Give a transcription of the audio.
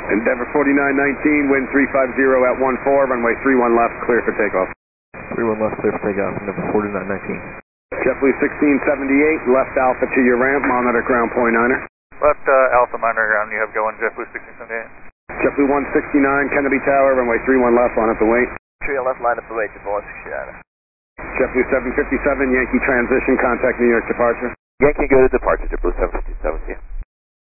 Endeavor 4919, wind 350 at 14, runway 31 left, clear for takeoff. 31 left, clear for takeoff, Endeavor 4919. JetBlue 1678, left Alpha to your ramp, monitor ground point niner. Left Alpha monitor ground, you have going JetBlue 1678. JetBlue 169, Kennedy Tower, runway 31 left, line up the wait. Trio left, line up the wait to Boss Shadow. JetBlue 757, Yankee transition, contact New York departure. Yankee go to departure, JetBlue 757.